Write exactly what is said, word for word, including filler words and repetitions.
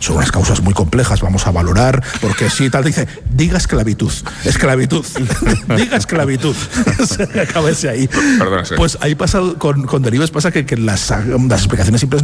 son unas causas muy complejas, vamos a valorar, porque sí, tal, dice, diga esclavitud, esclavitud, diga esclavitud, se acaba ese ahí. Perdona, sí. Pues ahí pasa, con, con Delibes pasa que, que las, las explicaciones simples